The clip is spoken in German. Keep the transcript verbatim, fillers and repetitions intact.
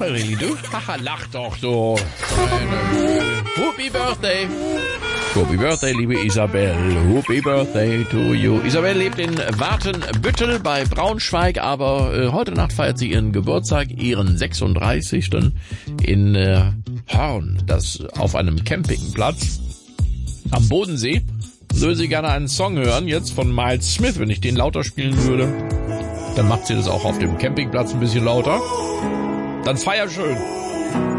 Marilli, du? Haha, lach doch so. Happy Birthday. Happy Birthday, liebe Isabel. Happy Birthday to you. Isabel lebt in Watenbüttel bei Braunschweig, aber äh, heute Nacht feiert sie ihren Geburtstag, ihren sechsunddreißigsten in äh, Hörn, das auf einem Campingplatz am Bodensee. Würde sie gerne einen Song hören, jetzt von Miles Smith, wenn ich den lauter spielen würde. Dann macht sie das auch auf dem Campingplatz ein bisschen lauter. Dann feier schön.